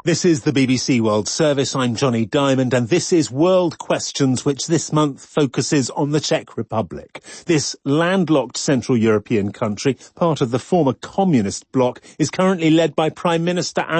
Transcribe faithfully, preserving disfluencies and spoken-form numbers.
This is the B B C World Service. I'm Johnny Diamond, and this is World Questions, which this month focuses on the Czech Republic. This landlocked Central European country, part of the former communist bloc, is currently led by Prime Minister